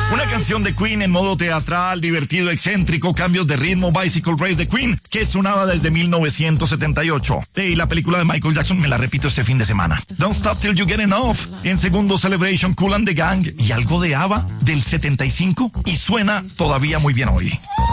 Una canción de Queen en modo teatral, divertido, excéntrico, cambios de ritmo, Bicycle Race de Queen, que sonaba desde 1978. Y la película de Michael Jackson me la repito este fin de semana. Don't Stop Till You Get Enough. En segundo, Celebration, Kool and the Gang y algo de ABBA del 75 y suena todavía muy bien hoy.